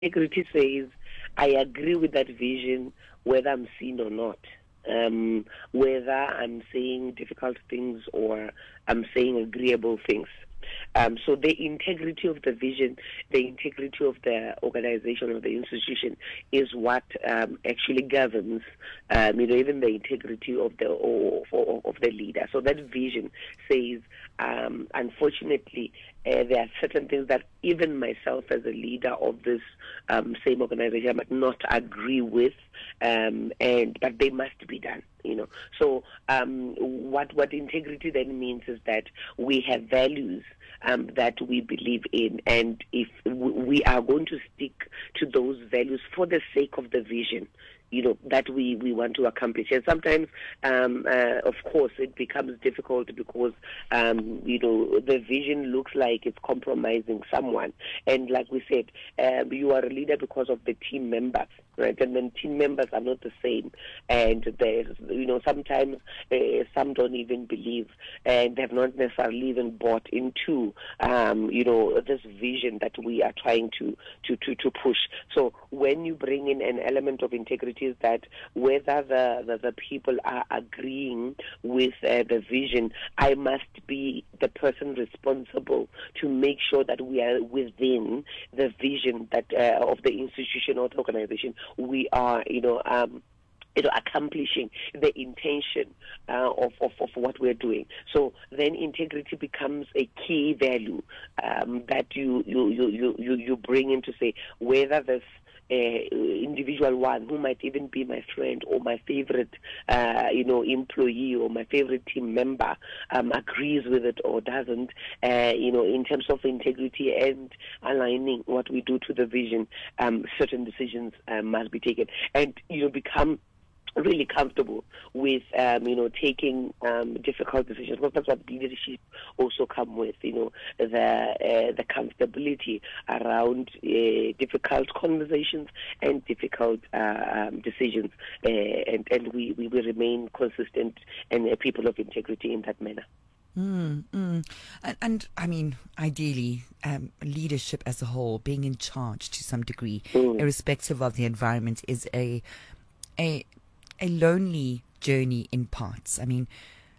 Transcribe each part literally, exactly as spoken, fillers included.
integrity says, I agree with that vision, whether I'm seen or not. Um, whether I'm saying difficult things or I'm saying agreeable things. Um, so the integrity of the vision, the integrity of the organization or the institution is what um, actually governs, um, you know, even the integrity of the of, of the leader. So that vision says, um, unfortunately, uh, there are certain things that even myself as a leader of this um, same organization I might not agree with, um, and but they must be done. You know, so um, what what integrity then means is that we have values um, that we believe in, and if we are going to stick to those values for the sake of the vision, you know, that we, we want to accomplish. And sometimes, um, uh, of course, it becomes difficult because, um, you know, the vision looks like it's compromising someone. And like we said, um, you are a leader because of the team members, right? And then team members are not the same. And there's, you know, sometimes uh, some don't even believe, and they've not necessarily even bought into, um, you know, this vision that we are trying to, to, to, to push. So when you bring in an element of integrity, is that whether the, the, the people are agreeing with uh, the vision, I must be the person responsible to make sure that we are within the vision that uh, of the institution or the organization. We are, you know, um, you know, accomplishing the intention uh, of, of, of what we're doing. So then integrity becomes a key value um, that you, you, you, you, you bring in to say whether this Uh, individual one who might even be my friend or my favorite, uh, you know, employee or my favorite team member um, agrees with it or doesn't, uh, you know, in terms of integrity and aligning what we do to the vision, um, certain decisions um, must be taken and, you know, become really comfortable with, um, you know, taking um, difficult decisions. Because that's what leadership also come with, you know, the uh, the comfortability around uh, difficult conversations and difficult uh, um, decisions, uh, and and we, we will remain consistent and uh, people of integrity in that manner. Mm, mm. And, and I mean, ideally, um, leadership as a whole, being in charge to some degree, Mm. irrespective of the environment, is a a a lonely journey in parts. I mean,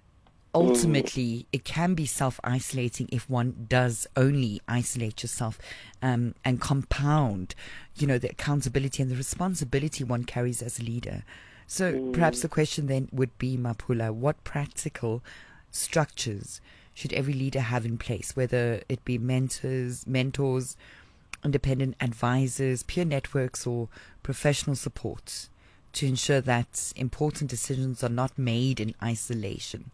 ultimately, mm. it can be self-isolating if one does only isolate yourself um, and compound, you know, the accountability and the responsibility one carries as a leader. So mm. perhaps the question then would be, Mapula, what practical structures should every leader have in place, whether it be mentors, mentors, independent advisors, peer networks, or professional support, to ensure that important decisions are not made in isolation?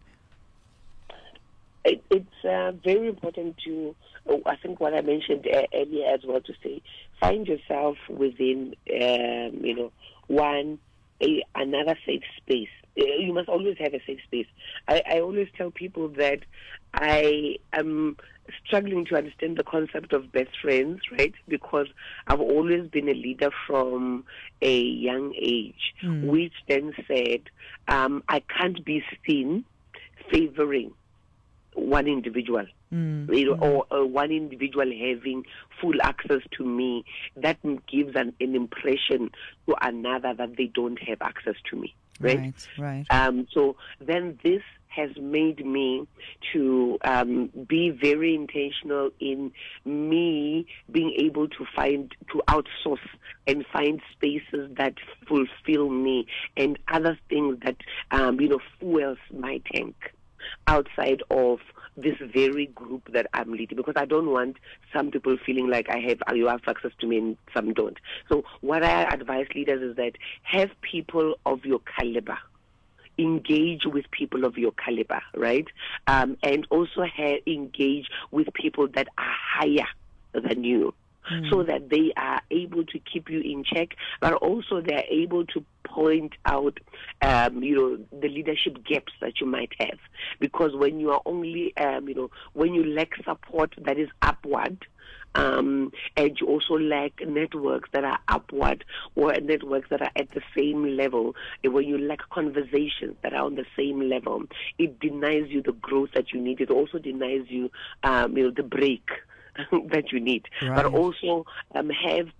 It, it's uh, very important to, oh, I think what I mentioned uh, earlier as well, to say, find yourself within, um, you know, one, a, another safe space. You must always have a safe space. I, I always tell people that I am struggling to understand the concept of best friends, right? Because I've always been a leader from a young age, mm. which then said um, I can't be seen favoring one individual, mm. you know, mm. or, or one individual having full access to me. That gives an, an impression to another that they don't have access to me. Right, right. right. Um, so then this has made me to um, be very intentional in me being able to find, to outsource and find spaces that fulfill me and other things that, um, you know, fuels my tank outside of this very group that I'm leading, because I don't want some people feeling like I have, you have access to me and some don't. So what I advise leaders is that have people of your caliber, engage with people of your caliber, right? Um, and also have, engage with people that are higher than you. Mm. So that they are able to keep you in check, but also they are able to point out, um, you know, the leadership gaps that you might have. Because when you are only, um, you know, when you lack support that is upward, um, and you also lack networks that are upward or networks that are at the same level, and when you lack conversations that are on the same level, it denies you the growth that you need. It also denies you, um, you know, the break that you need, right. but also um, have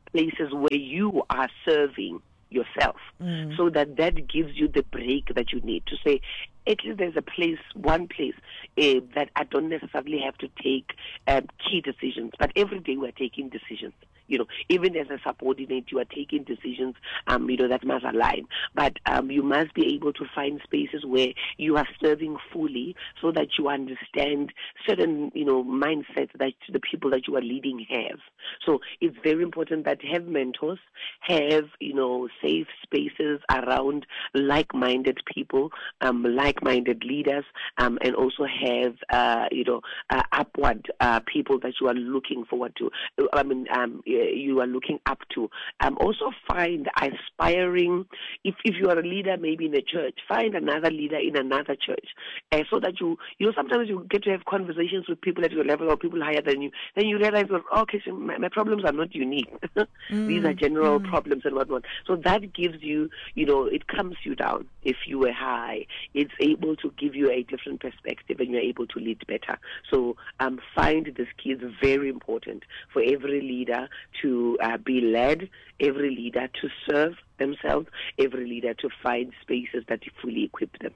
places where you are serving yourself, mm. so that that gives you the break that you need to say, at least there's a place, one place uh, that I don't necessarily have to take um, key decisions, but every day we're taking decisions. You know, even as a subordinate, you are taking decisions, um, you know, that must align. But um, you must be able to find spaces where you are serving fully so that you understand certain, you know, mindsets that the people that you are leading have. So it's very important that have mentors, have, you know, safe spaces around like-minded people, um, like-minded leaders, um, and also have, uh, you know, uh, upward uh, people that you are looking forward to. I mean, um, you are looking up to. Um, also find aspiring, if, if you are a leader maybe in a church, find another leader in another church. Uh, so that you, you know, sometimes you get to have conversations with people at your level or people higher than you. Then you realize, well, okay, so my, my problems are not unique. mm, These are general mm. problems and whatnot. So that gives you, you know, it calms you down. If you were high, it's able to give you a different perspective and you're able to lead better. So um, find this key is very important for every leader to uh, be led, every leader to serve themselves, every leader to find spaces that fully equip them.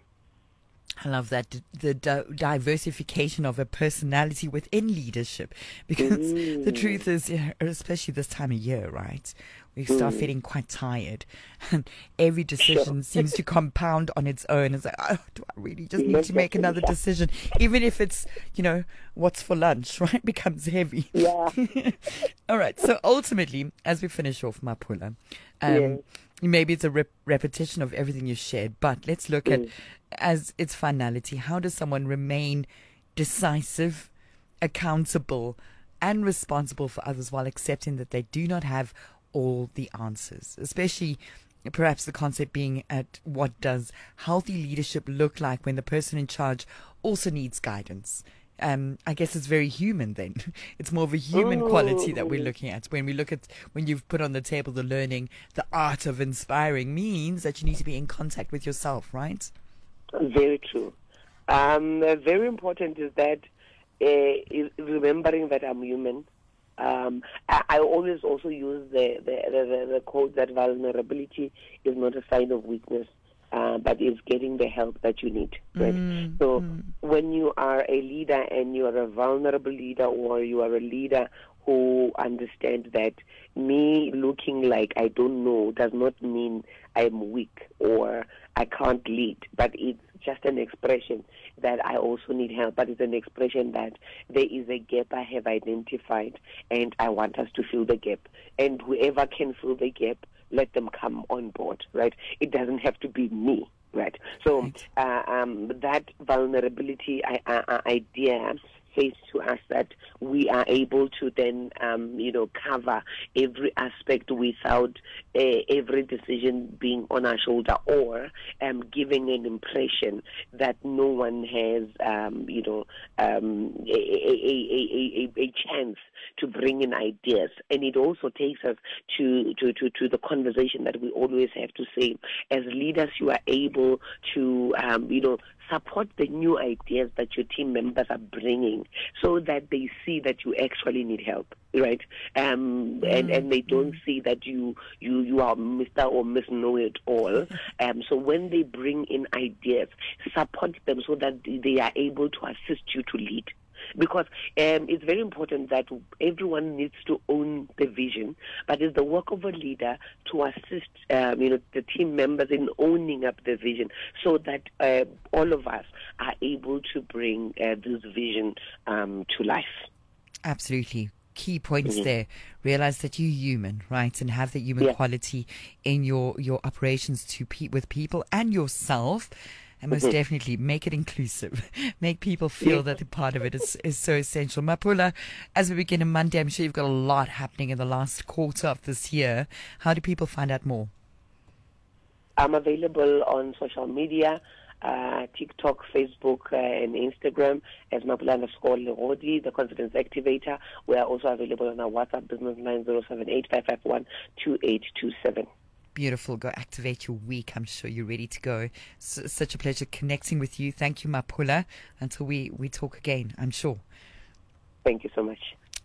I love that, the di- diversification of a personality within leadership, because mm. the truth is, especially this time of year, right, we start mm. feeling quite tired, and every decision sure. seems to compound on its own. It's like, oh, do I really just need to make another decision? Even if it's, you know, what's for lunch, right, becomes heavy. Yeah. All right, so ultimately, as we finish off, Mapula, um, yeah. maybe it's a rep- repetition of everything you shared, but let's look mm. at, as its finality, how does someone remain decisive, accountable, and responsible for others while accepting that they do not have all the answers? Especially, perhaps the concept being at what does healthy leadership look like when the person in charge also needs guidance? Um, I guess it's very human then. It's more of a human Ooh. quality that we're looking at. When we look at, when you've put on the table the learning, the art of inspiring means that you need to be in contact with yourself, right? Very true. Um, very important is that uh, is remembering that I'm human. Um, I, I always also use the, the, the, the quote that vulnerability is not a sign of weakness, uh, but is getting the help that you need. Right? Mm, so mm. when you are a leader and you are a vulnerable leader, or you are a leader who understand that me looking like I don't know does not mean I'm weak or I can't lead, but it's just an expression that I also need help, but it's an expression that there is a gap I have identified and I want us to fill the gap. And whoever can fill the gap, let them come on board, right? It doesn't have to be me, right? So uh, um, that vulnerability I, I, idea says to us that we are able to then, um, you know, cover every aspect without uh, every decision being on our shoulder, or um, giving an impression that no one has, um, you know, um, a, a, a, a, a chance to bring in ideas. And it also takes us to, to, to, to the conversation that we always have to say, as leaders, you are able to, um, you know, support the new ideas that your team members are bringing, so that they see that you actually need help, right? Um, mm, and, and they don't mm. see that you, you, you are Mister or Miss Know-it-all. Um, so when they bring in ideas, support them so that they are able to assist you to lead. Because um, it's very important that everyone needs to own the vision, but it's the work of a leader to assist, um, you know, the team members in owning up the vision, so that uh, all of us are able to bring uh, this vision um, to life. Absolutely. Key points mm-hmm. there. Realize that you're human, right, and have the human yeah. quality in your your operations to pe- with people and yourself. And most mm-hmm. definitely make it inclusive. Make people feel yes. that the part of it is, is so essential. Mapula, as we begin on Monday, I'm sure you've got a lot happening in the last quarter of this year. How do people find out more? I'm available on social media, uh, TikTok, Facebook, uh, and Instagram as Mapula underscore Lerodi, the Confidence Activator. We are also available on our WhatsApp business line zero seven eight five five one two eight two seven. Beautiful. Go activate your week. I'm sure you're ready to go. S- such a pleasure connecting with you. Thank you, Mapula. Until we, we talk again, I'm sure. Thank you so much.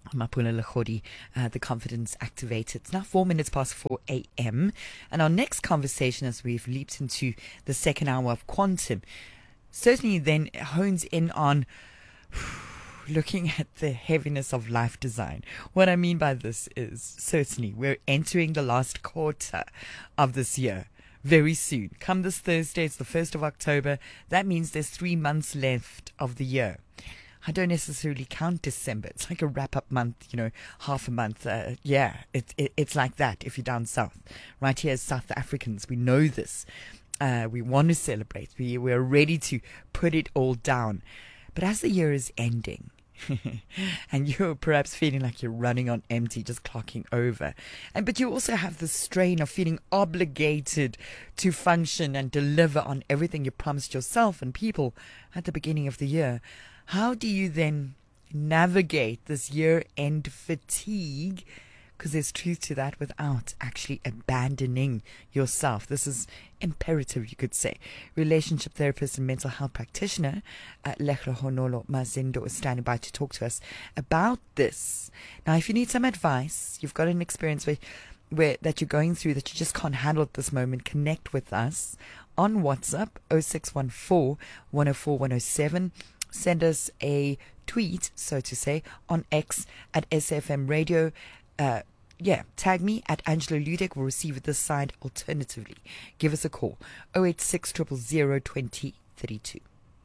Mapula Lechodi, uh, the confidence activator. It's now four minutes past four a.m. And our next conversation, as we've leaped into the second hour of Quantum, certainly then hones in on looking at the heaviness of life design. What I mean by this is certainly we're entering the last quarter of this year very soon. Come this Thursday, it's the first of October. That means there's three months left of the year. I don't necessarily count December. It's like a wrap-up month, you know, half a month. Uh, yeah, it, it, it's like that if you're down south. Right here as South Africans, we know this. Uh, we want to celebrate. We, we're ready to put it all down. But as the year is ending, and you're perhaps feeling like you're running on empty, just clocking over. And but you also have the strain of feeling obligated to function and deliver on everything you promised yourself and people at the beginning of the year. How do you then navigate this year-end fatigue? Because there's truth to that, without actually abandoning yourself. This is imperative, you could say. Relationship therapist and mental health practitioner uh, Lehlohonolo Mazindo is standing by to talk to us about this. Now, if you need some advice, you've got an experience where, where that you're going through that you just can't handle at this moment, connect with us on WhatsApp oh six one four, one oh four, one oh seven. Send us a tweet, so to say, on X at S F M Radio. Uh, yeah, tag me at Angela Ludek. We'll receive it this side. Alternatively, give us a call, oh eight six, zero zero zero, two oh three two.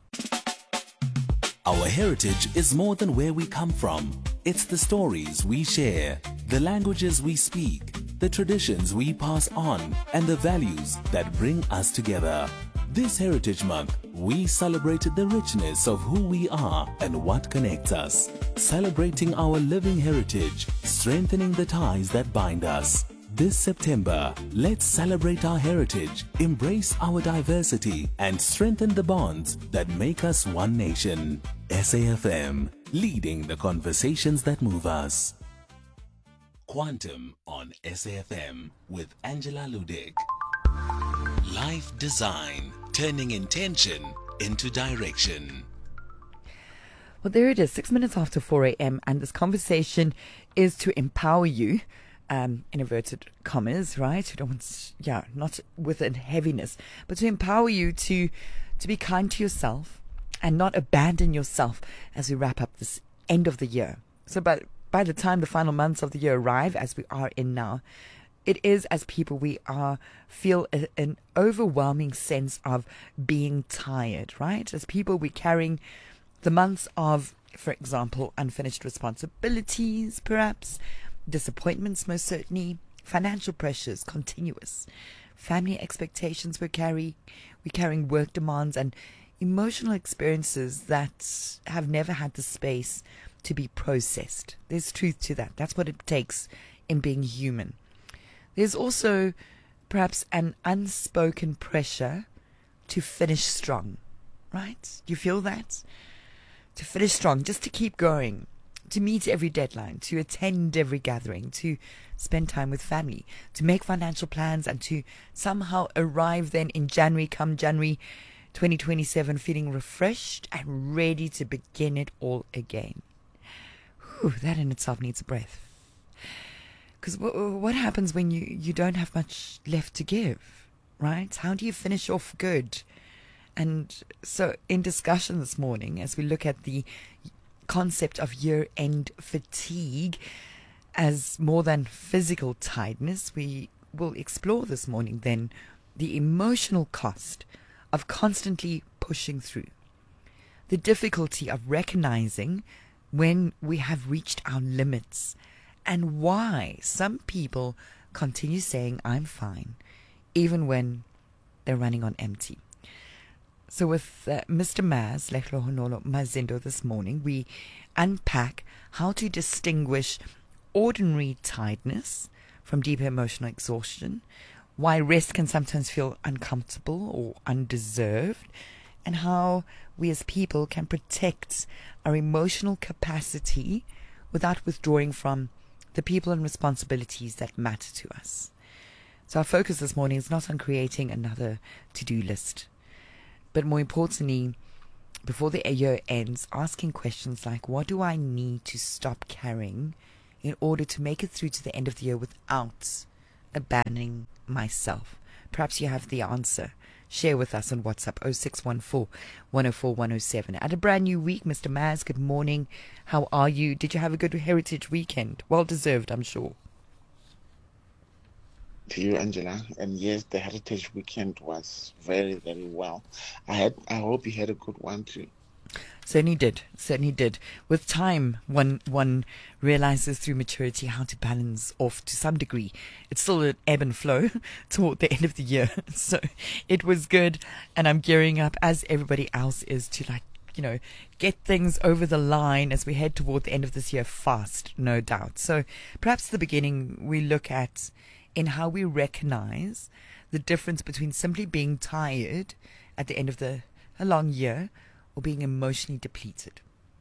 Our heritage is more than where we come from. It's the stories we share, the languages we speak, the traditions we pass on, and the values that bring us together. This Heritage Month, we celebrated the richness of who we are and what connects us. Celebrating our living heritage, strengthening the ties that bind us. This September, let's celebrate our heritage, embrace our diversity, and strengthen the bonds that make us one nation. S A F M, leading the conversations that move us. Quantum on S A F M with Angela Ludek. Life design, turning intention into direction. Well, there it is, six minutes after four a.m. and this conversation is to empower you, um, in inverted commas, right? We don't want, yeah, not with a heaviness, but to empower you to to be kind to yourself and not abandon yourself as we wrap up this end of the year. So by, by the time the final months of the year arrive, as we are in now, it is, as people, we are feel a, an overwhelming sense of being tired, right? As people, we're carrying the months of, for example, unfinished responsibilities, perhaps, disappointments, most certainly, financial pressures, continuous, family expectations we carry, we're carrying work demands and emotional experiences that have never had the space to be processed. There's truth to that. That's what it takes in being human. There's also perhaps an unspoken pressure to finish strong, right? Do you feel that? To finish strong, just to keep going, to meet every deadline, to attend every gathering, to spend time with family, to make financial plans, and to somehow arrive then in January, come January twenty twenty-seven, feeling refreshed and ready to begin it all again. Whew, that in itself needs a breath. Because w- what happens when you, you don't have much left to give, right? How do you finish off good? And so in discussion this morning, as we look at the concept of year-end fatigue as more than physical tiredness, we will explore this morning then the emotional cost of constantly pushing through, the difficulty of recognizing when we have reached our limits, and why some people continue saying, I'm fine, even when they're running on empty. So with uh, Mister Maz, Lehlohonolo Mazindo, this morning, we unpack how to distinguish ordinary tiredness from deep emotional exhaustion, why rest can sometimes feel uncomfortable or undeserved, and how we as people can protect our emotional capacity without withdrawing from the people and responsibilities that matter to us. So our focus this morning is not on creating another to-do list, but more importantly, before the year ends, asking questions like, what do I need to stop carrying in order to make it through to the end of the year without abandoning myself? Perhaps you have the answer. Share with us on WhatsApp oh six one four, one oh four, one oh seven. At a brand new week, Mister Maz, good morning. How are you? Did you have a good Heritage weekend? Well deserved, I'm sure. To you, Angela. And yes, the Heritage weekend was very, very well. I had. I hope you had a good one too. Certainly did. Certainly did. With time, one one realizes through maturity how to balance off to some degree. It's still an ebb and flow toward the end of the year. So it was good. And I'm gearing up, as everybody else is, to like, you know, get things over the line as we head toward the end of this year fast, no doubt. So perhaps at the beginning we look at in how we recognize the difference between simply being tired at the end of the a long year or being emotionally depleted.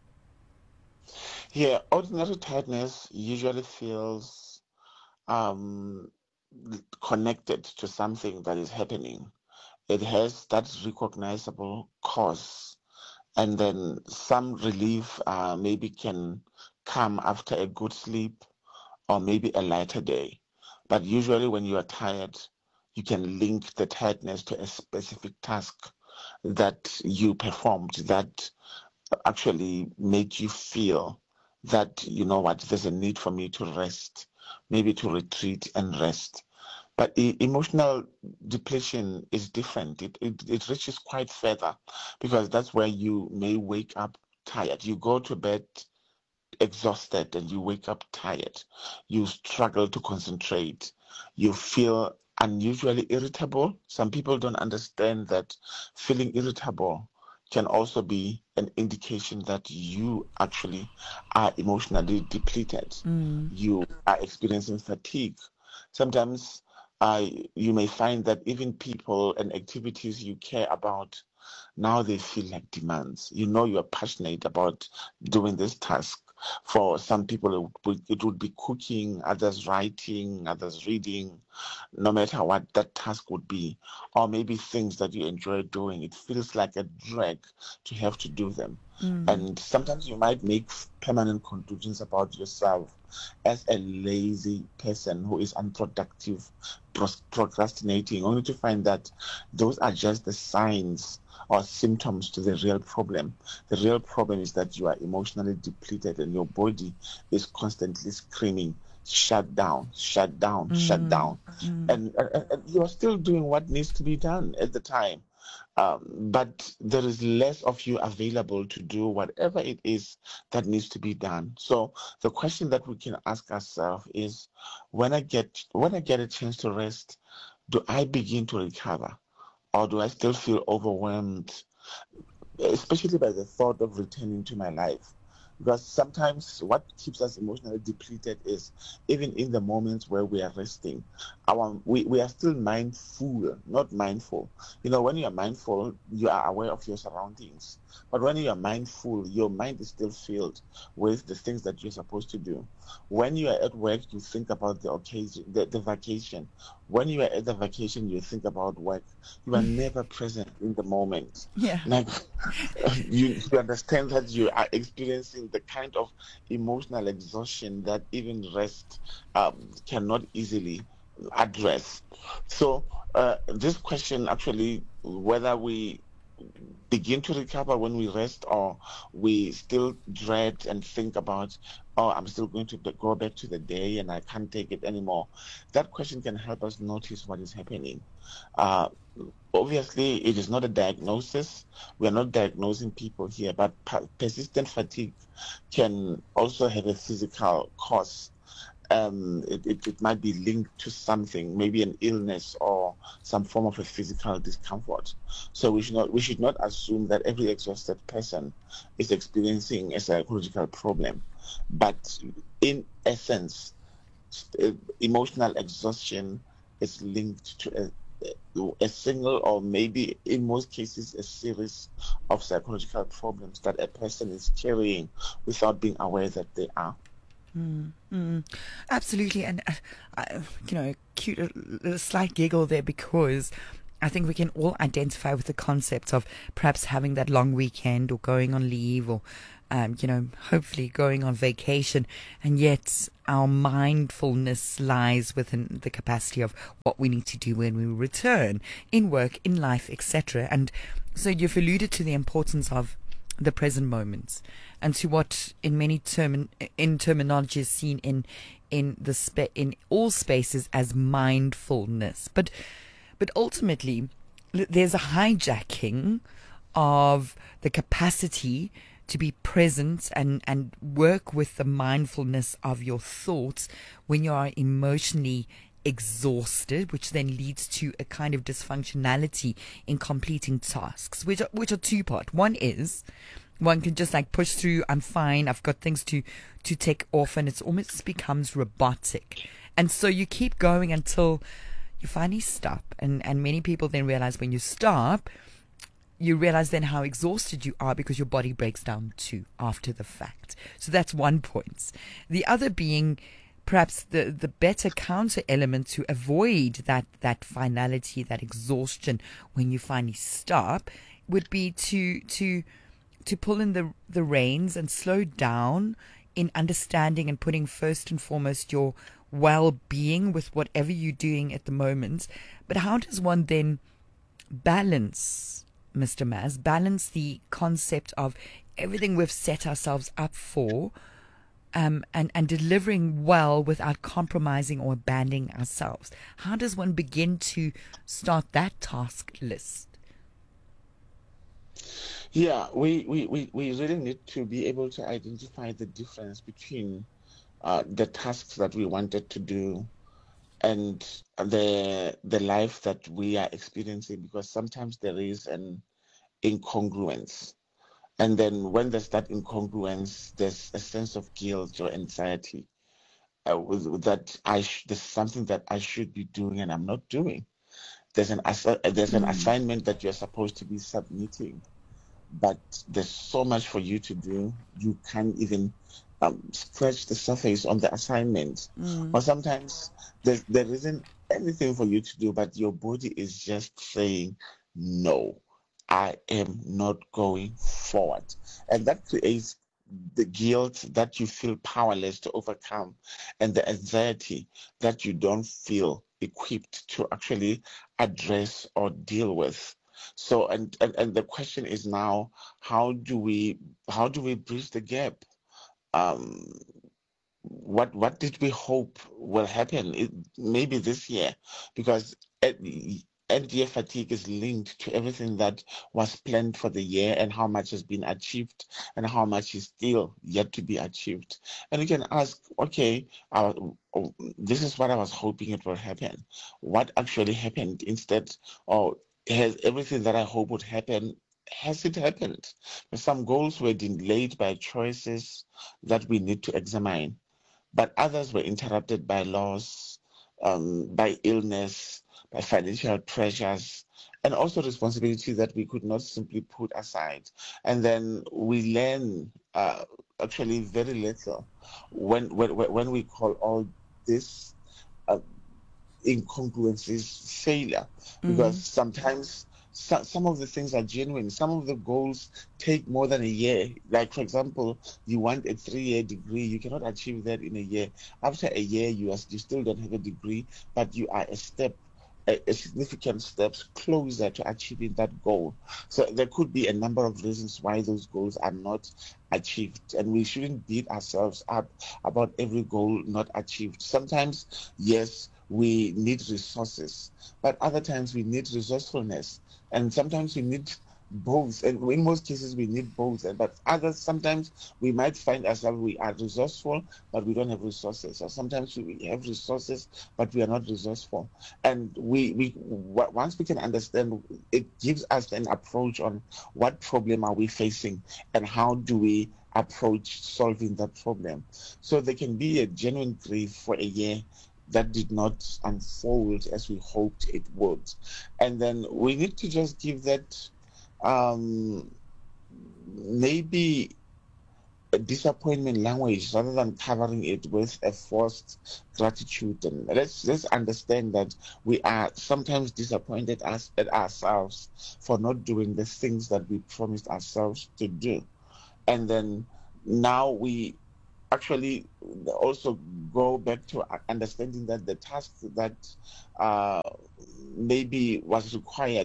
Yeah, ordinary tiredness usually feels um, connected to something that is happening. It has that recognizable cause, and then some relief uh, maybe can come after a good sleep or maybe a lighter day. But usually when you are tired, you can link the tiredness to a specific task that you performed that actually made you feel that, you know what, there's a need for me to rest, maybe to retreat and rest. But e- emotional depletion is different. It, it it reaches quite further, because that's where you may wake up tired. You go to bed exhausted and you wake up tired. You struggle to concentrate. You feel unusually irritable. Some people don't understand that feeling irritable can also be an indication that you actually are emotionally depleted. Mm. You are experiencing fatigue. Sometimes uh, you may find that even people and activities you care about, now they feel like demands. You know you are passionate about doing this task. For some people, it would, it would be cooking, others writing, others reading, no matter what that task would be, or maybe things that you enjoy doing. It feels like a drag to have to do them. Mm. And sometimes you might make permanent conclusions about yourself as a lazy person who is unproductive, procrastinating, only to find that those are just the signs or symptoms to the real problem. The real problem is that you are emotionally depleted and your body is constantly screaming, shut down, shut down, mm. shut down. Mm. And, and, and you are still doing what needs to be done at the time. Um, but there is less of you available to do whatever it is that needs to be done. So the question that we can ask ourselves is, when I get when I get a chance to rest, do I begin to recover? Or do I still feel overwhelmed, especially by the thought of returning to my life? Because sometimes what keeps us emotionally depleted is, even in the moments where we are resting, our we, we are still mindful, not mindful. You know, when you are mindful, you are aware of your surroundings. But when you are mindful, your mind is still filled with the things that you're supposed to do. When you are at work, you think about the occasion, the, the vacation. When you are at the vacation, you think about work. You are never present in the moment. Yeah. Like you, you understand that you are experiencing the kind of emotional exhaustion that even rest um, cannot easily address. So uh, this question actually, whether we begin to recover when we rest, or we still dread and think about, oh, I'm still going to go back to the day and I can't take it anymore. That question can help us notice what is happening. Uh, obviously, it is not a diagnosis. We are not diagnosing people here, but per- persistent fatigue can also have a physical cause. Um, it, it, it might be linked to something, maybe an illness or some form of a physical discomfort. So we should not we should not assume that every exhausted person is experiencing a psychological problem. But in essence, emotional exhaustion is linked to a, a single, or maybe in most cases a series of psychological problems that a person is carrying without being aware that they are. Mm, mm, absolutely. And uh, I, you know, cute, a, a slight giggle there, because I think we can all identify with the concept of perhaps having that long weekend or going on leave or, um, you know, hopefully going on vacation. And yet our mindfulness lies within the capacity of what we need to do when we return in work, in life, et cetera. And so you've alluded to the importance of the present moments and to what in many term in terminology is seen in in the spa- in all spaces as mindfulness. But But ultimately, there's a hijacking of the capacity to be present and, and work with the mindfulness of your thoughts when you are emotionally exhausted, which then leads to a kind of dysfunctionality in completing tasks, which are, which are two-part. One is one can just like push through, I'm fine, I've got things to, to take off, and it almost becomes robotic. And so you keep going until you finally stop, and, and many people then realize when you stop, you realize then how exhausted you are because your body breaks down too after the fact. So that's one point. The other being perhaps the, the better counter element to avoid that, that finality, that exhaustion when you finally stop would be to to to pull in the the reins and slow down in understanding and putting first and foremost your well-being with whatever you're doing at the moment. But how does one then balance, Mister Maz, balance the concept of everything we've set ourselves up for um, and, and delivering well without compromising or abandoning ourselves? How does one begin to start that task list? Yeah, we, we, we, we really need to be able to identify the difference between Uh, the tasks that we wanted to do and the the life that we are experiencing, because sometimes there is an incongruence, and then when there's that incongruence, there's a sense of guilt or anxiety uh, with, with that I sh- there's something that I should be doing and I'm not doing. There's an assi- there's an Mm. assignment that you're supposed to be submitting, but there's so much for you to do, you can't even um, scratch the surface on the assignment. Mm. Or sometimes there, there isn't anything for you to do, but your body is just saying, no, I am not going forward. And that creates the guilt that you feel powerless to overcome, and the anxiety that you don't feel equipped to actually address or deal with. So, and, and, and the question is now, how do we how do we bridge the gap? Um, what what did we hope will happen? It, maybe this year, because end year fatigue is linked to everything that was planned for the year and how much has been achieved and how much is still yet to be achieved. And you can ask, okay, uh, this is what I was hoping it will happen. What actually happened instead? Or has everything that I hope would happen, has it happened? Some goals were delayed by choices that we need to examine, but others were interrupted by loss, um, by illness, by financial pressures, and also responsibility that we could not simply put aside. And then we learn uh, actually very little when, when, when we call all this uh, incongruencies failure, because mm-hmm. sometimes so, some of the things are genuine. Some of the goals take more than a year. Like, for example, you want a three-year degree. You cannot achieve that in a year. After a year, you, are, you still don't have a degree, but you are a step, a, a significant steps closer to achieving that goal. So there could be a number of reasons why those goals are not achieved, and we shouldn't beat ourselves up about every goal not achieved. Sometimes, yes, we need resources, but other times we need resourcefulness. And sometimes we need both, and in most cases we need both. But others, sometimes we might find ourselves we are resourceful, but we don't have resources. Or sometimes we have resources, but we are not resourceful. And we, we once we can understand, it gives us an approach on what problem are we facing and how do we approach solving that problem. So there can be a genuine grief for a year that did not unfold as we hoped it would. And then we need to just give that um, maybe a disappointment language rather than covering it with a forced gratitude. And let's let's understand that we are sometimes disappointed as, at ourselves for not doing the things that we promised ourselves to do. And then now we actually also go back to understanding that the task that uh, maybe was required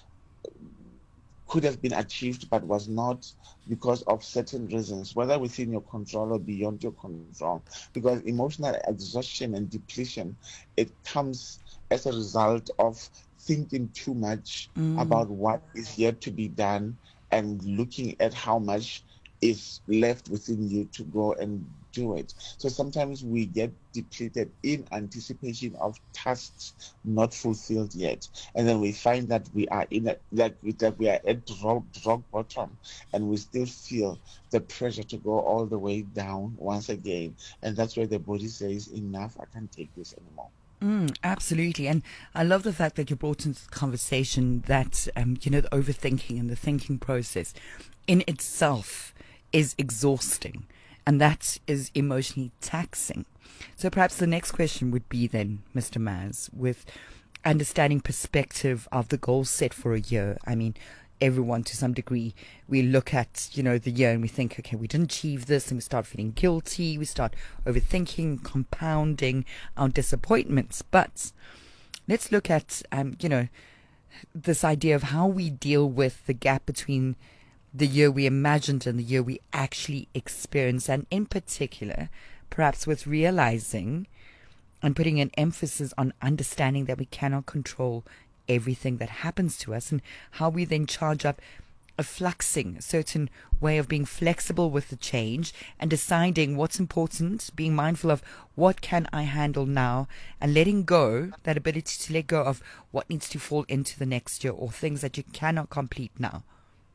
could have been achieved but was not because of certain reasons, whether within your control or beyond your control. Because emotional exhaustion and depletion, it comes as a result of thinking too much mm. about what is yet to be done and looking at how much is left within you to go and do it. So sometimes we get depleted in anticipation of tasks not fulfilled yet, and then we find that we are in a, like that we are at rock, rock bottom, and we still feel the pressure to go all the way down once again, and that's where the body says, enough, I can't take this anymore. Mm, absolutely. And I love the fact that you brought into the conversation that, um, you know, the overthinking and the thinking process in itself is exhausting, and that is emotionally taxing. So perhaps the next question would be then, Mister Maz, with understanding perspective of the goals set for a year. I mean, everyone to some degree, we look at, you know, the year and we think, okay, we didn't achieve this, and we start feeling guilty, we start overthinking, compounding our disappointments. But let's look at, um, you know, this idea of how we deal with the gap between the year we imagined and the year we actually experienced, and in particular, perhaps with realizing and putting an emphasis on understanding that we cannot control everything that happens to us, and how we then charge up a fluxing, a certain way of being flexible with the change and deciding what's important, being mindful of what can I handle now, and letting go, that ability to let go of what needs to fall into the next year or things that you cannot complete now.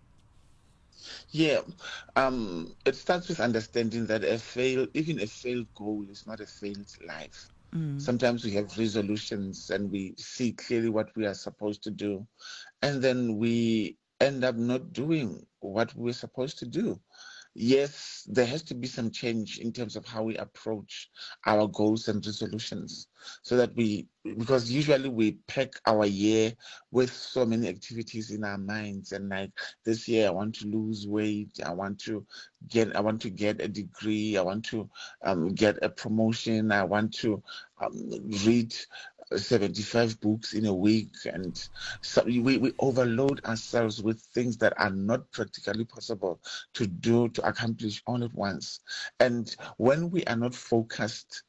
Yeah, um, it starts with understanding that a fail, even a failed goal is not a failed life. Mm. Sometimes we have resolutions and we see clearly what we are supposed to do, and then we end up not doing what we're supposed to do. Yes, there has to be some change in terms of how we approach our goals and resolutions, so that we, because usually we pack our year with so many activities in our minds, and like this year I want to lose weight, I want to get, I want to get a degree, I want to um, get a promotion, I want to um, read seventy-five books in a week, and so we, we overload ourselves with things that are not practically possible to do, to accomplish all at once. And when we are not focused,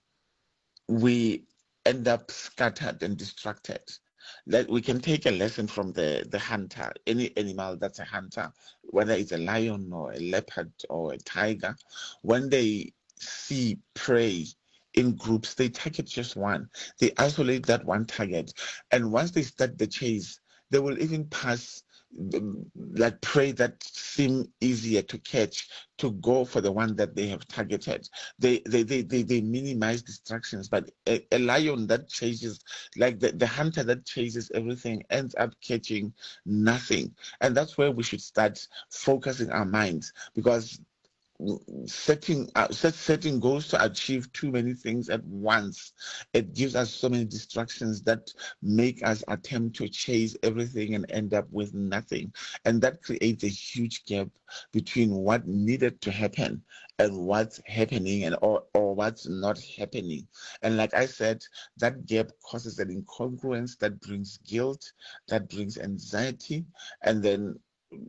we end up scattered and distracted. That we can take a lesson from the, the hunter, any animal that's a hunter, whether it's a lion or a leopard or a tiger. When they see prey in groups, they target just one. They isolate that one target. And once they start the chase, they will even pass like prey that seem easier to catch to go for the one that they have targeted. They they they they, they minimize distractions, but a, a lion that chases, like the, the hunter that chases everything, ends up catching nothing. And that's where we should start focusing our minds, because setting uh, set, setting goals to achieve too many things at once, it gives us so many distractions that make us attempt to chase everything and end up with nothing, and that creates a huge gap between what needed to happen and what's happening, and or, or what's not happening. And like I said, that gap causes an incongruence that brings guilt, that brings anxiety, and then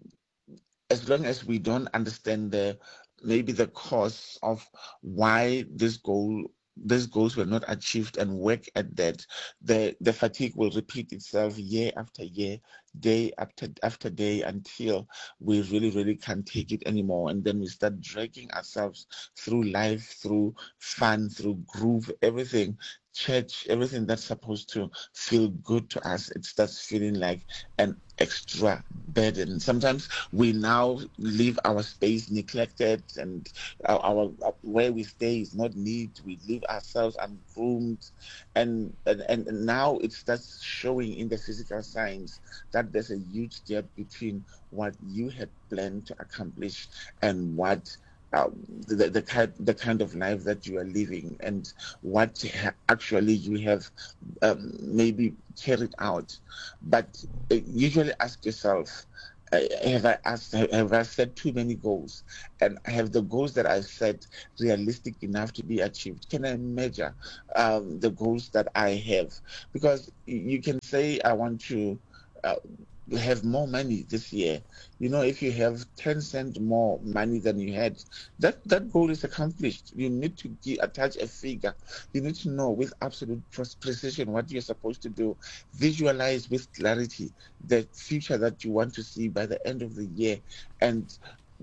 as long as we don't understand the maybe the cause of why this goal these goals were not achieved and work at that, the the fatigue will repeat itself year after year, day after after day, until we really really can't take it anymore. And then we start dragging ourselves through life, through fun, through groove, everything, church, everything that's supposed to feel good to us, it starts feeling like an extra burden. Sometimes we now leave our space neglected, and our, our, our where we stay is not neat. We leave ourselves ungroomed, and, and and now it starts showing in the physical signs that there's a huge gap between what you had planned to accomplish and what um, the, the kind the kind of life that you are living and what ha- actually you have um, maybe carried out. But uh, usually ask yourself, uh, have I asked, have I set too many goals, and have the goals that I've set realistic enough to be achieved? Can I measure um, the goals that I have? Because you can say I want to uh, have more money this year. You know, if you have ten cents more money than you had, that that goal is accomplished. You need to ge- attach a figure. You need to know with absolute pre- precision what you're supposed to do. Visualize with clarity the future that you want to see by the end of the year, and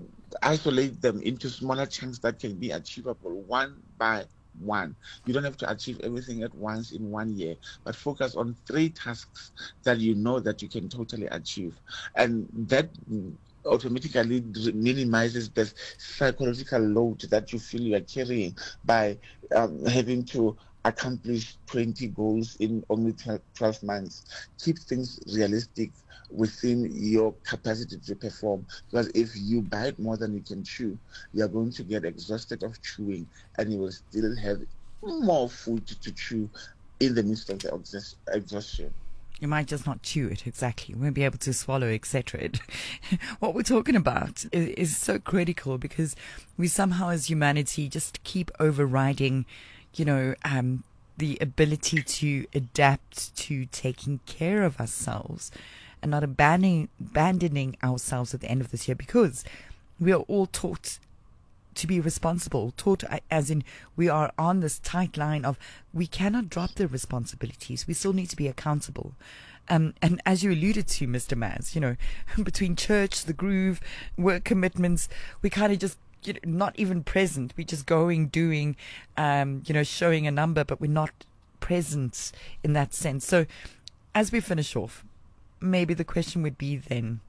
isolate them into smaller chunks that can be achievable one by one. You don't have to achieve everything at once in one year, but focus on three tasks that you know that you can totally achieve. And that automatically minimizes the psychological load that you feel you are carrying by um, having to accomplish twenty goals in only twelve months. Keep things realistic within your capacity to perform, because if you bite more than you can chew, you are going to get exhausted of chewing, and you will still have more food to chew in the midst of the exhaust- exhaustion. You might just not chew it, exactly. You won't be able to swallow, et cetera. What we're talking about is, is so critical, because we somehow as humanity just keep overriding, you know, um, the ability to adapt to taking care of ourselves and not abandoning, abandoning ourselves at the end of this year, because we are all taught to be responsible, taught as in we are on this tight line of we cannot drop the responsibilities. We still need to be accountable. Um, and as you alluded to, Mister Maz, you know, between church, the groove, work commitments, we kind of just, you know, not even present. We're just going, doing, um, you know, showing a number, but we're not present in that sense. So as we finish off, maybe the question would be then,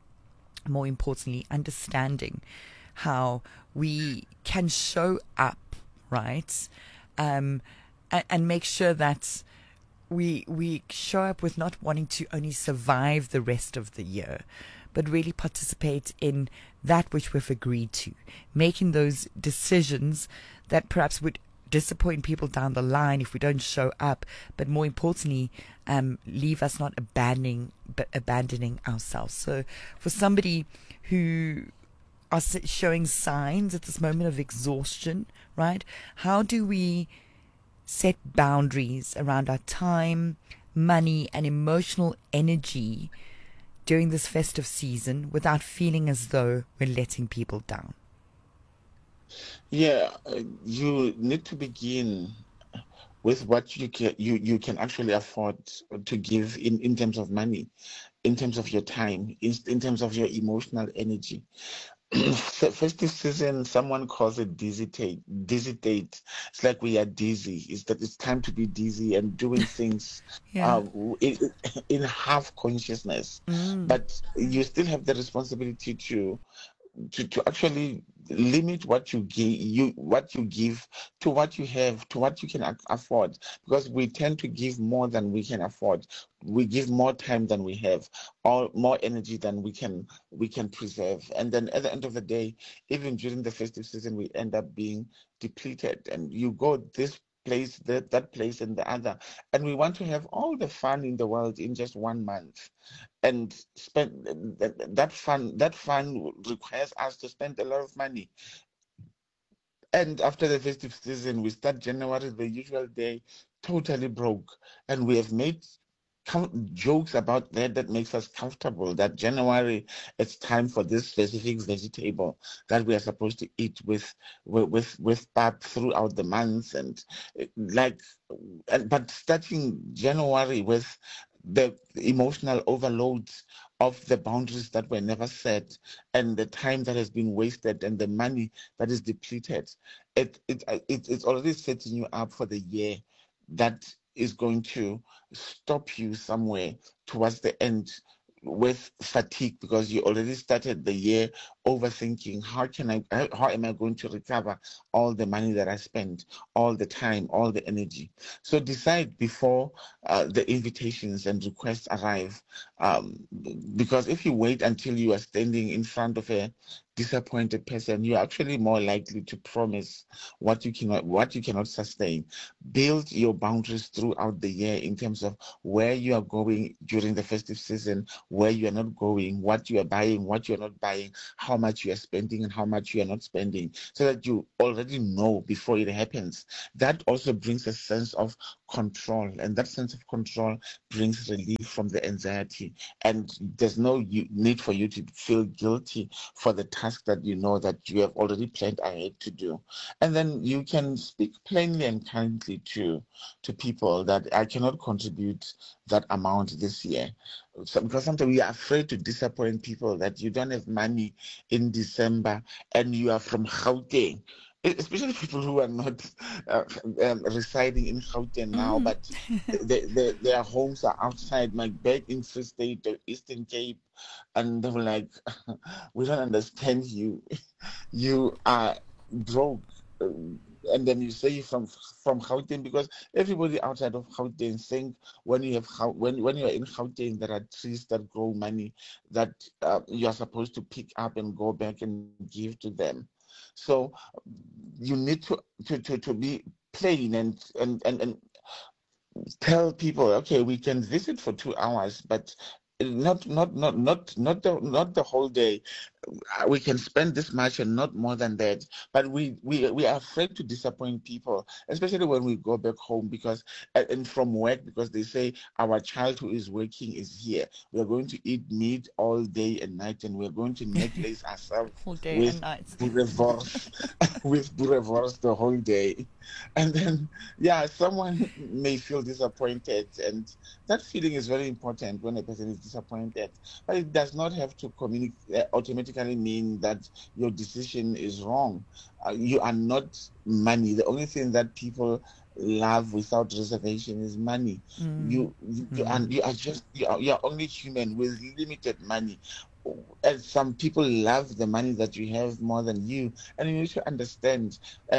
more importantly, understanding how we can show up, right, um, and, and make sure that we we show up with not wanting to only survive the rest of the year, but really participate in that which we've agreed to, making those decisions that perhaps would disappoint people down the line if we don't show up, but more importantly, um, leave us not abandoning, but abandoning ourselves. So for somebody who are showing signs at this moment of exhaustion, right? How do we set boundaries around our time, money, and emotional energy during this festive season without feeling as though we're letting people down? Yeah, uh, you need to begin with what you can you, you can actually afford to give in, in terms of money, in terms of your time, in, in terms of your emotional energy. Festive season, someone calls it dizzy date. Dizzy date. It's like we are dizzy. It's that it's time to be dizzy and doing things Yeah. um, in, in half consciousness. Mm. But you still have the responsibility to to, to actually limit what you give you what you give to what you have, to what you can a- afford, because we tend to give more than we can afford. We give more time than we have, or more energy than we can we can preserve, and then at the end of the day, even during the festive season, we end up being depleted, and you go this place, that that place, and the other, and we want to have all the fun in the world in just one month, and spend that, that fun that fun requires us to spend a lot of money. And after the festive season, we start January, the usual day, totally broke, and we have made com- jokes about that that makes us comfortable, that January, it's time for this specific vegetable that we are supposed to eat with with with, with pap throughout the months, and uh, like and, but starting January with the emotional overload of the boundaries that were never set, and the time that has been wasted, and the money that is depleted, it it, it it's already setting you up for the year that is going to stop you somewhere towards the end with fatigue, because you already started the year overthinking, how can I how, how am I going to recover all the money that I spent, all the time, all the energy. So decide before uh, the invitations and requests arrive, um, because if you wait until you are standing in front of a disappointed person, you're actually more likely to promise what you cannot what you cannot sustain. Build your boundaries throughout the year in terms of where you are going during the festive season, where you are not going, what you are buying, what you are not buying, how much you are spending and how much you are not spending, so that you already know before it happens. That also brings a sense of control, and that sense of control brings relief from the anxiety, and there's no need for you to feel guilty for the task that you know that you have already planned ahead to do. And then you can speak plainly and kindly to to people that I cannot contribute that amount this year. So, because sometimes we are afraid to disappoint people, that you don't have money in December and you are from Gauteng, especially people who are not uh, um, residing in Gauteng now, mm. but they, they, their homes are outside, like back in Free State or Eastern Cape, and they were like, we don't understand you. You are broke. And then you say from from Gauteng, because everybody outside of Gauteng think when you have when when you are in Gauteng, there are trees that grow money that uh, you are supposed to pick up and go back and give to them. So you need to, to, to, to be plain and, and, and, and tell people, okay, we can visit for two hours, but not not not not not the not the whole day. We can spend this much and not more than that. But we we we are afraid to disappoint people, especially when we go back home, because and from work, because they say our child who is working is here. We are going to eat meat all day and night, and we are going to necklace ourselves all day with and night boerewors, with boerewors the whole day. And then yeah, someone may feel disappointed, and that feeling is very important when a person is disappointed. But it does not have to communicate uh, automatically mean that your decision is wrong. Uh, you are not money. The only thing that people love without reservation is money. Mm. You you, mm. you, are, you are just you are, you are only human with limited money. And some people love the money that you have more than you, and you need to understand. Uh,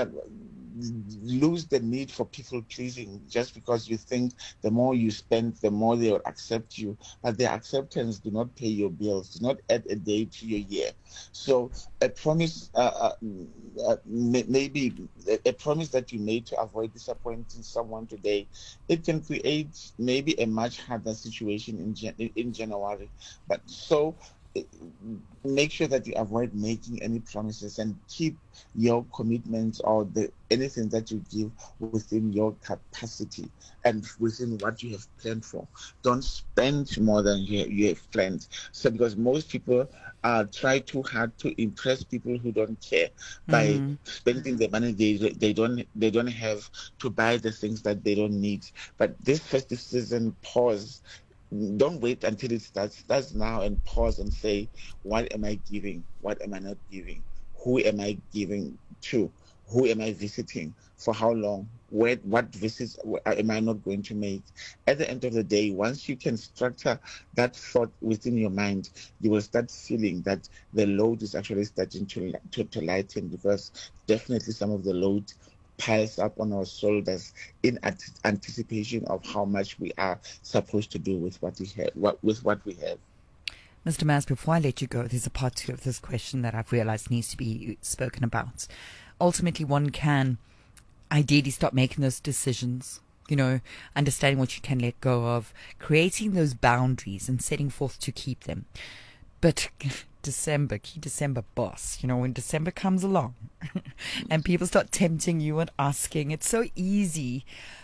lose the need for people pleasing just because you think the more you spend, the more they will accept you. But their acceptance do not pay your bills, do not add a day to your year. So a promise, uh, uh, maybe a promise that you made to avoid disappointing someone today, it can create maybe a much harder situation in Jan- in January. But so make sure that you avoid making any promises and keep your commitments or the anything that you give within your capacity and within what you have planned for. Don't spend more than you, you have planned. So because most people uh, try too hard to impress people who don't care by mm. spending the money they they don't they don't have to buy the things that they don't need. But this festive season, pause. Don't wait until it starts. Starts now and pause and say, what am I giving? What am I not giving? Who am I giving to? Who am I visiting? For how long? Where? What visits am I not going to make? At the end of the day, once you can structure that thought within your mind, you will start feeling that the load is actually starting to to, to lighten, because definitely some of the load piles up on our shoulders in anticipation of how much we are supposed to do with what we have. What, with what we have. Mister Mas, before I let you go, there's a part two of this question that I've realized needs to be spoken about. Ultimately, one can ideally start making those decisions, you know, understanding what you can let go of, creating those boundaries and setting forth to keep them. But December, key December boss, you know, when December comes along and people start tempting you and asking, it's so easy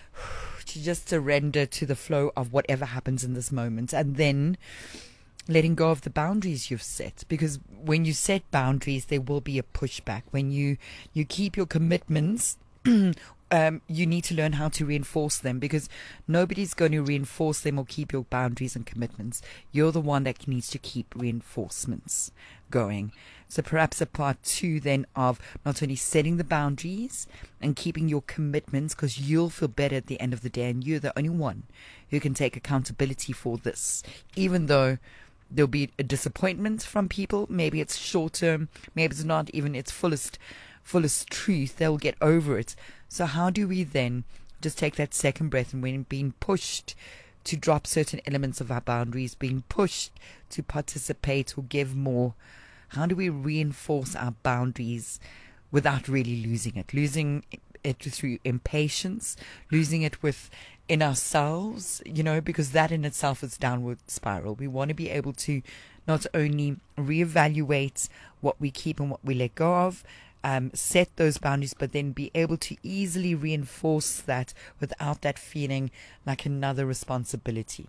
to just surrender to the flow of whatever happens in this moment, and then letting go of the boundaries you've set. Because when you set boundaries, there will be a pushback. When you, you keep your commitments, Um, you need to learn how to reinforce them, because nobody's going to reinforce them or keep your boundaries and commitments. You're the one that needs to keep reinforcements going. So perhaps a part two then of not only setting the boundaries and keeping your commitments, because you'll feel better at the end of the day, and you're the only one who can take accountability for this, even though there'll be a disappointment from people. Maybe it's short term, maybe it's not even its fullest fullest truth. They'll get over it. So how do we then just take that second breath, and when being pushed to drop certain elements of our boundaries, being pushed to participate or give more, how do we reinforce our boundaries without really losing it? Losing it through impatience, losing it with in ourselves, you know, because that in itself is downward spiral. We want to be able to not only reevaluate what we keep and what we let go of, um, set those boundaries, but then be able to easily reinforce that without that feeling like another responsibility.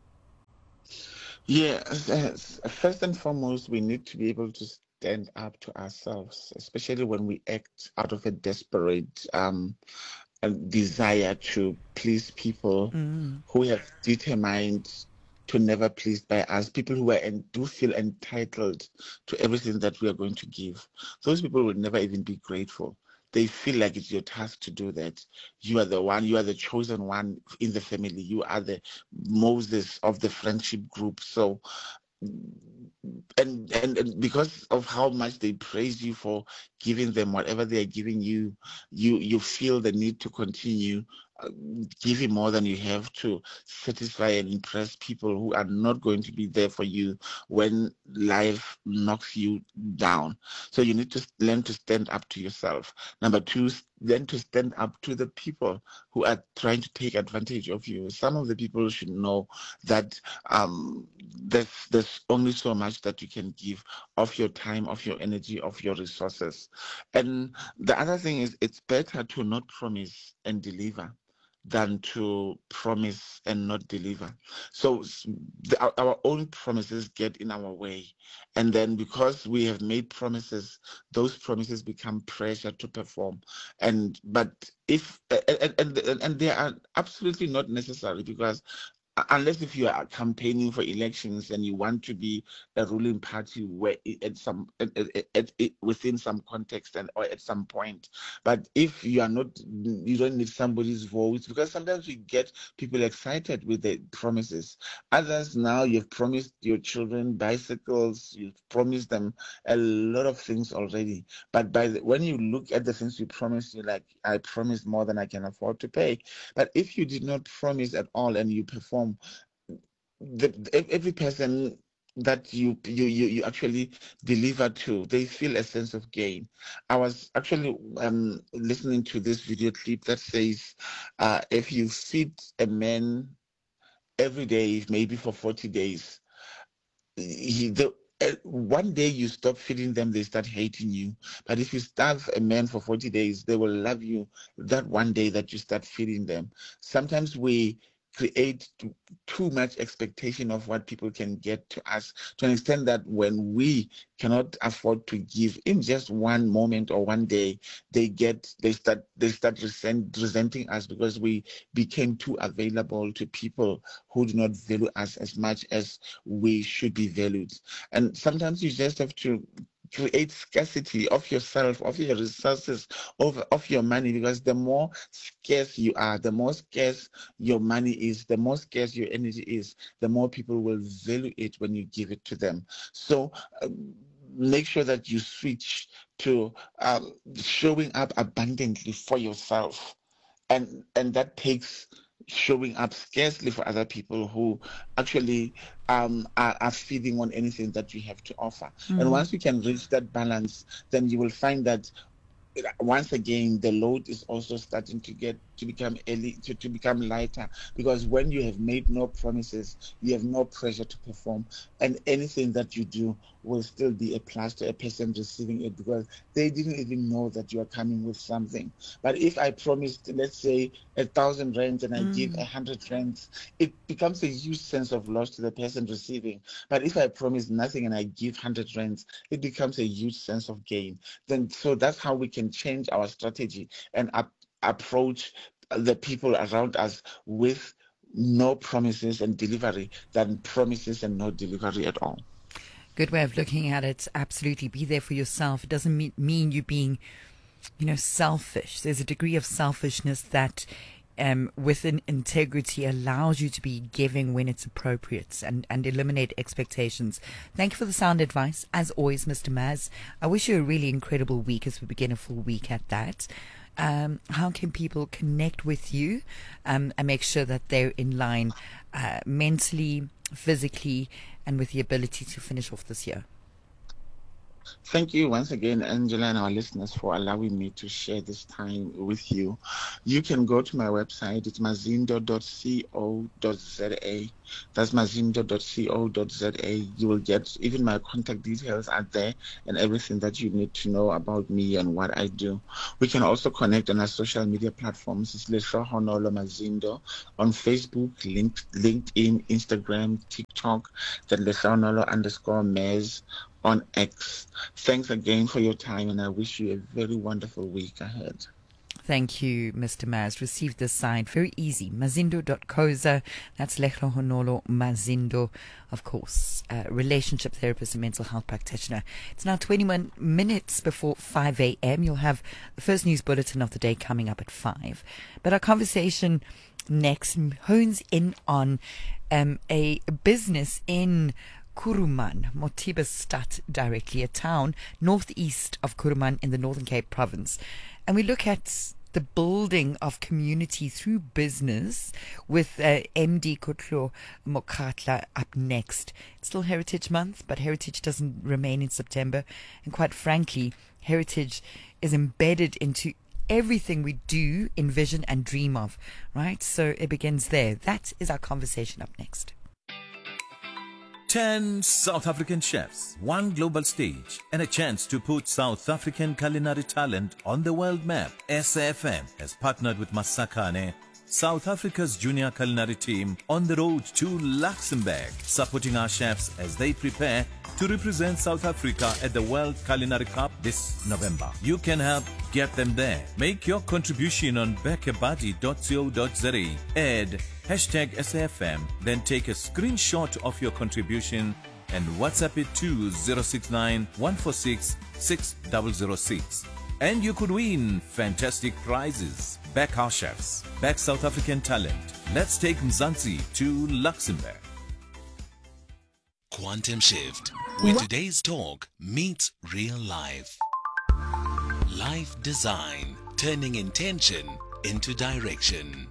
Yeah, first and foremost, we need to be able to stand up to ourselves, especially when we act out of a desperate um, a desire to please people mm. who have determined to never pleased by us, people who are and do feel entitled to everything that we are going to give. Those people will never even be grateful. They feel like it's your task to do that. You are the one, you are the chosen one in the family. You are the Moses of the friendship group. So, and, and, and because of how much they praise you for giving them whatever they are giving you, you, you feel the need to continue uh, giving more than you have to satisfy and impress people who are not going to be there for you when life knocks you down. So you need to learn to stand up to yourself. Number two, learn to stand up to the people who are trying to take advantage of you. Some of the people should know that um, there's, there's only so much that you can give of your time, of your energy, of your resources. And the other thing is, it's better to not promise and deliver than to promise and not deliver. So the, our, our own promises get in our way. And then because we have made promises, those promises become pressure to perform. And but if and, and, and they are absolutely not necessary, because unless if you are campaigning for elections and you want to be a ruling party where at some at, at, at, at, within some context and or at some point, but if you are not, you don't need somebody's votes, because sometimes we get people excited with the promises. Others, now you've promised your children bicycles, you've promised them a lot of things already, but by the, when you look at the things you promised, you're like, I promised more than I can afford to pay. But if you did not promise at all and you perform, The, every person that you, you you you actually deliver to, they feel a sense of gain. I was actually um, listening to this video clip that says uh, if you feed a man every day, maybe for forty days, he, the, uh, one day you stop feeding them, they start hating you. But if you starve a man for forty days, they will love you that one day that you start feeding them. Sometimes we create too, too much expectation of what people can get to us, to an extent that when we cannot afford to give in just one moment or one day, they get they start they start resent, resenting us because we became too available to people who do not value us as much as we should be valued. And sometimes you just have to create scarcity of yourself, of your resources, of, of your money, because the more scarce you are, the more scarce your money is, the more scarce your energy is, the more people will value it when you give it to them. So um, make sure that you switch to um, showing up abundantly for yourself. And, and that takes showing up scarcely for other people who actually um, are, are feeding on anything that you have to offer. Mm. And once you can reach that balance, then you will find that once again the load is also starting to get to become early, to, to become lighter, because when you have made no promises, you have no pressure to perform, and anything that you do will still be a plus to a person receiving it, because they didn't even know that you are coming with something. But if I promised, let's say, a thousand rands and I mm. give a hundred rands, it becomes a huge sense of loss to the person receiving. But if I promise nothing and I give hundred rands, it becomes a huge sense of gain. Then so that's how we can change our strategy and up approach the people around us with no promises and delivery than promises and no delivery at all. Good way of looking at it. Absolutely. Be there for yourself. It doesn't mean, mean you being, you know, selfish. There's a degree of selfishness that um, with an integrity allows you to be giving when it's appropriate and, and eliminate expectations. Thank you for the sound advice. As always, Mister Maz, I wish you a really incredible week as we begin a full week at that. Um, how can people connect with you um, and make sure that they're in line uh, mentally, physically, and with the ability to finish off this year? Thank you once again, Angela, and our listeners for allowing me to share this time with you. You can go to my website. It's mazindo dot co dot za. That's mazindo dot co dot za. You will get even my contact details out there and everything that you need to know about me and what I do. We can also connect on our social media platforms. It's Lehlohonolo Mazindo on Facebook, link, LinkedIn, Instagram, TikTok, then Lehlohonolo underscore Mez on X. Thanks again for your time, and I wish you a very wonderful week ahead. Thank you, Mister Maz. Received this side. Very easy. Mazindo dot coza. That's Lehlohonolo Mazindo, of course. Uh, relationship therapist and mental health practitioner. It's now twenty-one minutes before five a.m. You'll have the first news bulletin of the day coming up at five. But our conversation next hones in on um, a business in Kuruman, Motibastad directly, a town northeast of Kuruman in the Northern Cape province. And we look at the building of community through business with uh, M D Kotlo Mokhatla up next. It's still Heritage Month, but Heritage doesn't remain in September. And quite frankly, Heritage is embedded into everything we do, envision and dream of, right? So it begins there. That is our conversation up next. Ten South African chefs, one global stage, and a chance to put South African culinary talent on the world map. S A F M has partnered with Masakane, South Africa's junior culinary team, on the road to Luxembourg, supporting our chefs as they prepare to represent South Africa at the World Culinary Cup this November. You can help get them there. Make your contribution on bekebadi dot co dot za. Add hashtag S A F M, then take a screenshot of your contribution and WhatsApp it to zero six nine, one four six, six zero zero six. And you could win fantastic prizes. Back our chefs, back South African talent. Let's take Mzansi to Luxembourg. Quantum Shift, where today's talk meets real life. Life design, turning intention into direction.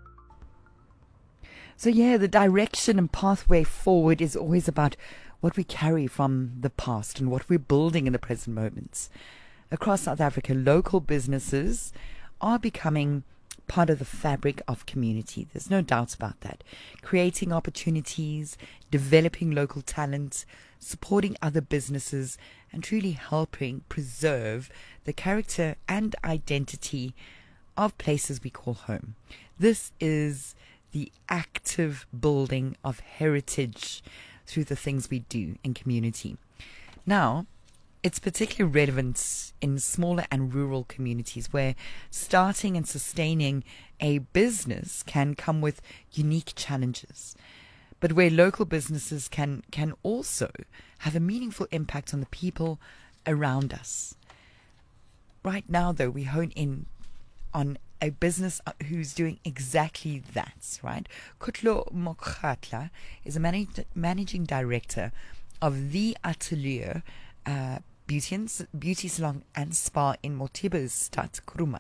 So yeah, the direction and pathway forward is always about what we carry from the past and what we're building in the present moments. Across South Africa, local businesses are becoming part of the fabric of community. There's no doubt about that. Creating opportunities, developing local talent, supporting other businesses, and truly helping preserve the character and identity of places we call home. This is the active building of heritage through the things we do in community. Now, it's particularly relevant in smaller and rural communities where starting and sustaining a business can come with unique challenges, but where local businesses can, can also have a meaningful impact on the people around us. Right now, though, we hone in on a business who's doing exactly that, right? Kotlo Mokhatla is a manage, managing director of The Atelier uh, Beauty, and, Beauty Salon and Spa in Motibastad, Kuruman.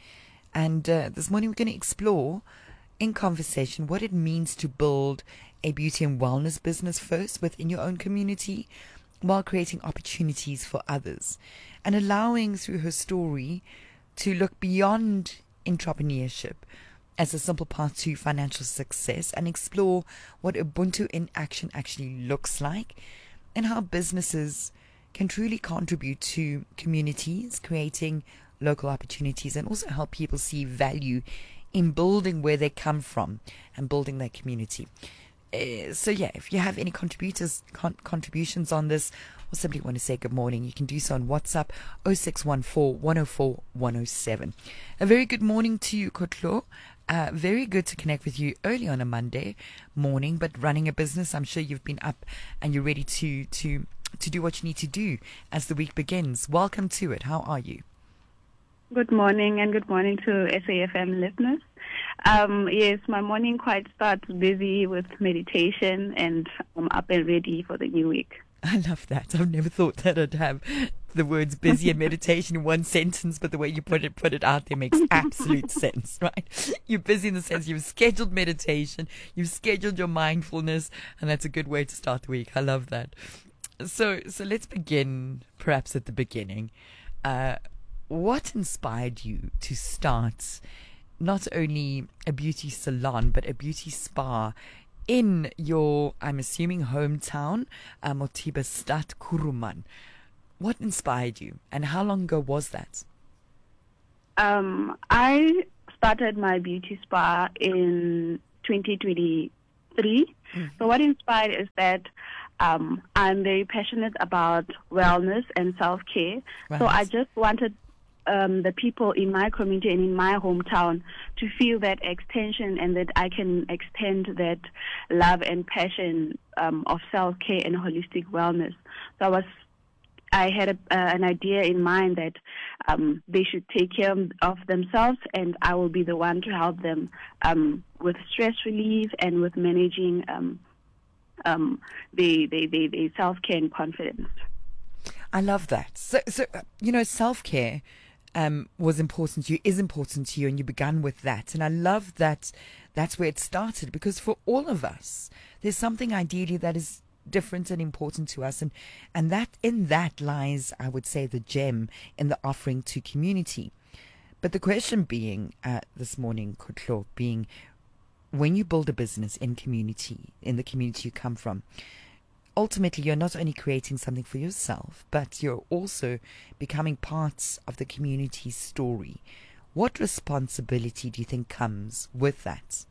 And uh, this morning we're going to explore in conversation what it means to build a beauty and wellness business first within your own community while creating opportunities for others, and allowing through her story to look beyond entrepreneurship as a simple path to financial success and explore what Ubuntu in action actually looks like and how businesses can truly contribute to communities, creating local opportunities, and also help people see value in building where they come from and building their community. Uh, so yeah, if you have any contributors con- contributions on this, or simply want to say good morning, you can do so on WhatsApp oh six one four, one oh four, one oh seven. A very good morning to you, Kotlo. Uh, very good to connect with you early on a Monday morning, but running a business, I'm sure you've been up and you're ready to to to do what you need to do as the week begins. Welcome to it. How are you? Good morning, and good morning to S A F M listeners. Um, yes, my morning quite starts busy with meditation, and I'm up and ready for the new week. I love that. I've never thought that I'd have the words busy and meditation in one sentence, but the way you put it put it out there makes absolute sense, right? You're busy in the sense you've scheduled meditation, you've scheduled your mindfulness, and that's a good way to start the week. I love that. So, so let's begin perhaps at the beginning. Uh, what inspired you to start not only a beauty salon, but a beauty spa in your, I'm assuming, hometown, uh, Motibestad, Kuruman? What inspired you, and how long ago was that? Um, I started my beauty spa in twenty twenty-three. Mm-hmm. So what inspired is that um, I'm very passionate about wellness and self-care. Right. So I just wanted um, the people in my community and in my hometown to feel that extension, and that I can extend that love and passion um, of self-care and holistic wellness. So I was I had a, uh, an idea in mind that um, they should take care of themselves, and I will be the one to help them um, with stress relief and with managing um, um, the, the, the, the self-care and confidence. I love that. So, so you know, self-care um, was important to you, is important to you, and you began with that. And I love that that's where it started, because for all of us, there's something ideally that is different and important to us, and and that in that lies, I would say, the gem in the offering to community. But the question being uh, this morning, Kutlo, being, when you build a business in community, in the community you come from, ultimately you're not only creating something for yourself, but you're also becoming parts of the community's story. What responsibility do you think comes with that?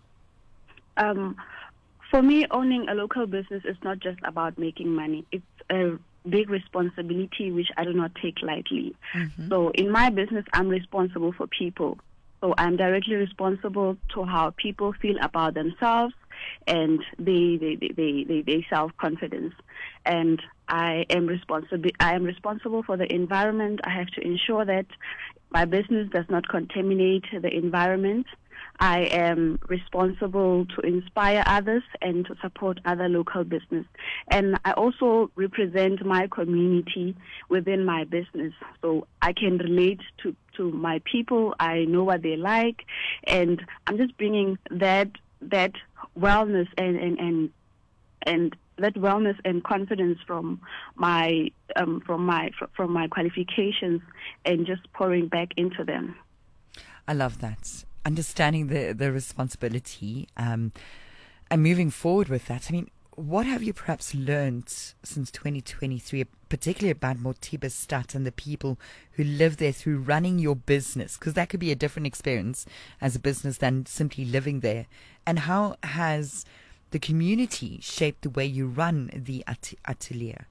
Um. For me, owning a local business is not just about making money. It's a big responsibility which I do not take lightly. Mm-hmm. So in my business, I'm responsible for people. So I'm directly responsible to how people feel about themselves and they they they they, they, they self-confidence. And I am responsible. I am responsible for the environment. I have to ensure that my business does not contaminate the environment. I am responsible to inspire others and to support other local business. And I also represent my community within my business. So I can relate to, to my people. I know what they like. And I'm just bringing that that wellness and, and, and, and that wellness and confidence from my um, from my from my qualifications and just pouring back into them. I love that. Understanding the, the responsibility um, and moving forward with that. I mean, what have you perhaps learned since twenty twenty-three, particularly about Motibestad and the people who live there through running your business? Because that could be a different experience as a business than simply living there. And how has the community shaped the way you run the at- atelier?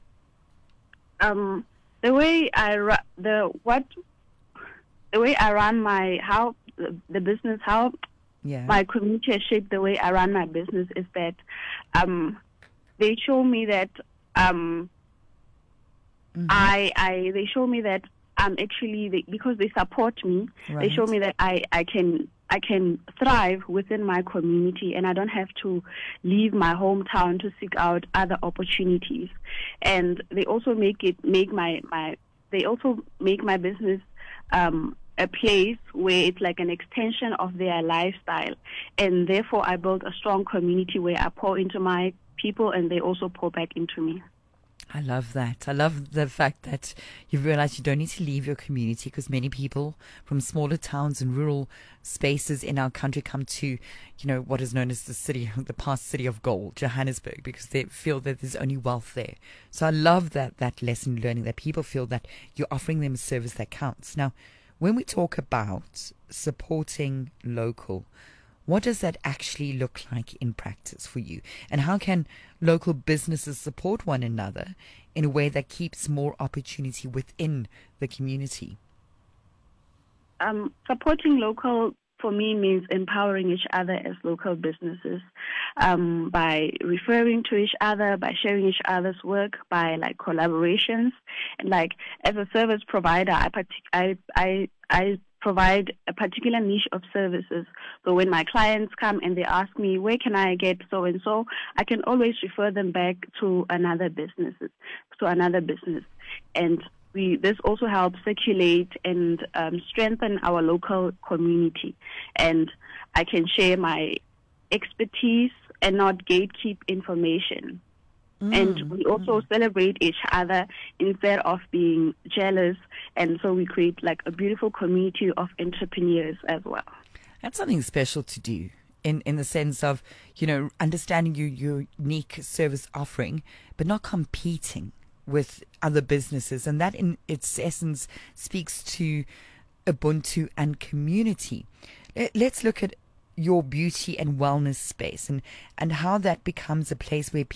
Um, the way I ru- the what the way I run my how. the business, how yeah. my community has shaped the way I run my business is that um, they show me that um, mm-hmm. I, I, they show me that I'm actually, they, because they support me, right. they show me that I, I can, I can thrive within my community, and I don't have to leave my hometown to seek out other opportunities. And they also make it, make my, my, they also make my business, um, a place where it's like an extension of their lifestyle. And therefore I built a strong community where I pour into my people and they also pour back into me. I love that. I love the fact that you realize you don't need to leave your community, because many people from smaller towns and rural spaces in our country come to, you know, what is known as the city, the past city of gold, Johannesburg, because they feel that there's only wealth there. So I love that, that lesson learning, that people feel that you're offering them a service that counts. Now, when we talk about supporting local, what does that actually look like in practice for you? And how can local businesses support one another in a way that keeps more opportunity within the community? Um, supporting local, for me, means empowering each other as local businesses um, by referring to each other, by sharing each other's work, by like collaborations. And like as a service provider, I partic- I, I I provide a particular niche of services. So when my clients come and they ask me, where can I get so and so, I can always refer them back to another business, to another business. And we, this also helps circulate and um, strengthen our local community. And I can share my expertise and not gatekeep information. Mm. And we also mm. celebrate each other instead of being jealous. And so we create like a beautiful community of entrepreneurs as well. That's something special to do in, in the sense of, you know, understanding your, your unique service offering, but not competing with other businesses. And that in its essence speaks to Ubuntu and community. Let's look at your beauty and wellness space and, and how that becomes a place where